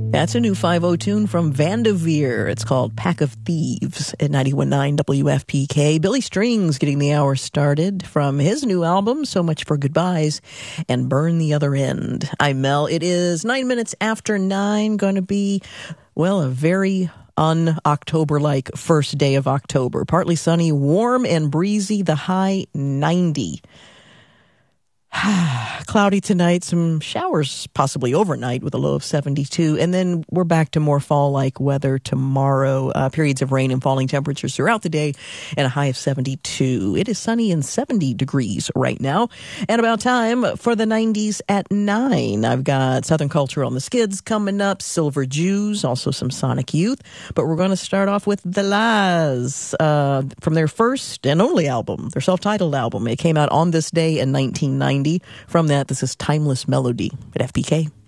That's a new 5-0 tune from Vanderveer. It's called Pack of Thieves at 91.9 WFPK. Billy Strings getting the hour started from his new album, So Much for Goodbyes, and Burn the Other End. I'm Mel. It is 9 minutes after 9. Going to be, well, a very un-October-like first day of October. Partly sunny, warm and breezy, the high 90. Cloudy tonight, some showers possibly overnight with a low of 72, and then we're back to more fall-like weather tomorrow. Periods of rain and falling temperatures throughout the day and a high of 72. It is sunny and 70 degrees right now, and about time for the 90s at 9. I've got Southern Culture on the Skids coming up, Silver Jews, also some Sonic Youth, but we're going to start off with The La's from their first and only album, their self-titled album. It came out on this day in 1990. From that, this is Timeless Melody at FPK.